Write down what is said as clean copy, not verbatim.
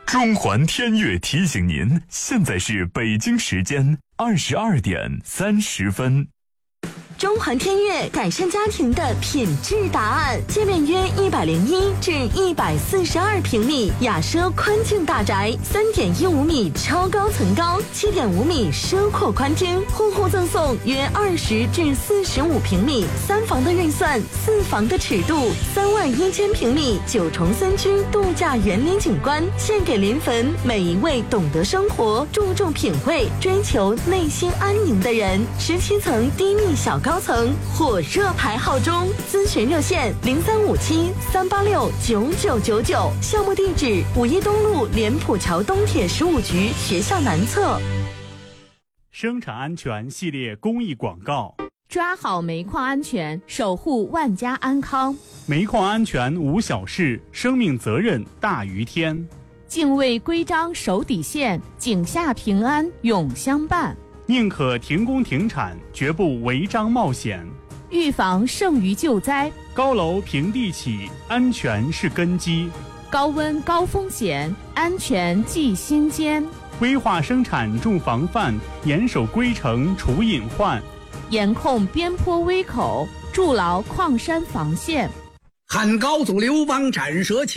中环天悦提醒您，现在是北京时间22点30分。 中环天悦改善家庭的品质答案，界面约101至142平米，雅奢宽境大宅，3.15米超高层高，7.5米奢阔宽厅，户户赠送约20至45平米3房的预算，4房的尺度，31000平米9重3居度假园林景观，献给临汾每一位懂得生活、注重品味、追求内心安宁的人。17层低密小高层，火热排号中，咨询热线0357-386-9999，项目地址5一东路莲浦桥东铁15局学校南侧。 生产安全系列公益广告： 抓好煤矿安全，守护万家安康。 煤矿安全无小事，生命责任大于天。 敬畏规章守底线，井下平安永相伴。 宁可停工停产，绝不违章冒险。 预防胜于救灾， 高楼平地起，安全是根基。 高温高风险，安全记心间。 规划生产重防范，严守规程除隐患。 严控边坡危口，筑牢矿山防线。 汉高祖刘邦斩蛇起